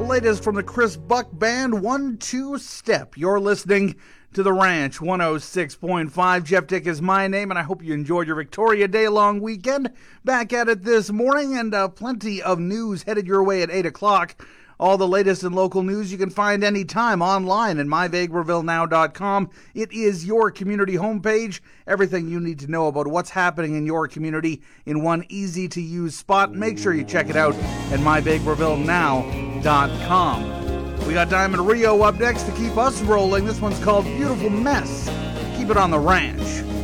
latest from the Chris Buck Band, 1-2 Step. You're listening to The Ranch 106.5. Jeff Dick is my name, and I hope you enjoyed your Victoria Day long weekend. Back at it this morning, and plenty of news headed your way at 8 o'clock. All the latest in local news you can find anytime online at myvagrevillenow.com. It is your community homepage. Everything you need to know about what's happening in your community in one easy-to-use spot. Make sure you check it out at myvagrevillenow.com. We got Diamond Rio up next to keep us rolling. This one's called Beautiful Mess. Keep it on The Ranch.